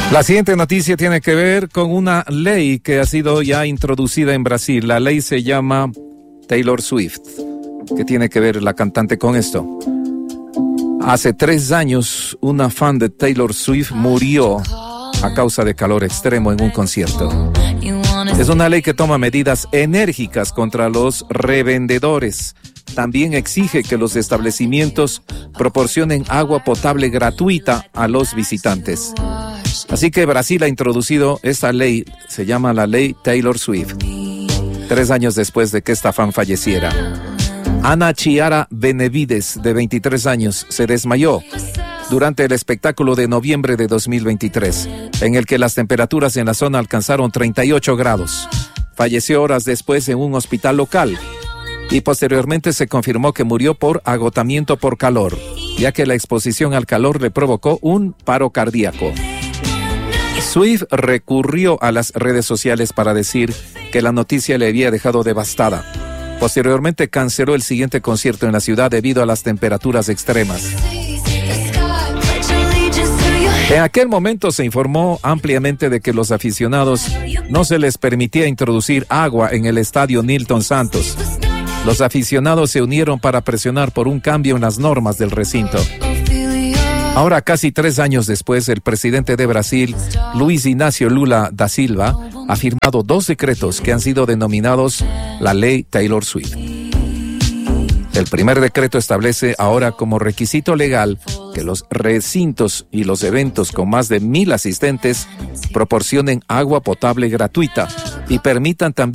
La siguiente noticia tiene que ver con una ley que ha sido ya introducida en Brasil. La ley se llama Taylor Swift. ¿Qué tiene que ver la cantante con esto? Hace 3 años, una fan de Taylor Swift murió a causa de calor extremo en un concierto. Es una ley que toma medidas enérgicas contra los revendedores. También exige que los establecimientos proporcionen agua potable gratuita a los visitantes. Así que Brasil ha introducido esta ley, se llama la ley Taylor Swift, 3 años después de que esta fan falleciera. Ana Chiara Benevides, de 23 años, se desmayó durante el espectáculo de noviembre de 2023, en el que las temperaturas en la zona alcanzaron 38 grados. Falleció horas después en un hospital local y posteriormente se confirmó que murió por agotamiento por calor, ya que la exposición al calor le provocó un paro cardíaco. Swift recurrió a las redes sociales para decir que la noticia le había dejado devastada. Posteriormente canceló el siguiente concierto en la ciudad debido a las temperaturas extremas. En aquel momento se informó ampliamente de que los aficionados no se les permitía introducir agua en el estadio Nilton Santos. Los aficionados se unieron para presionar por un cambio en las normas del recinto. Ahora, casi 3 años después, el presidente de Brasil, Luiz Inácio Lula da Silva, ha firmado 2 decretos que han sido denominados la Ley Taylor Swift. El primer decreto establece ahora como requisito legal que los recintos y los eventos con más de 1,000 asistentes proporcionen agua potable gratuita y permitan también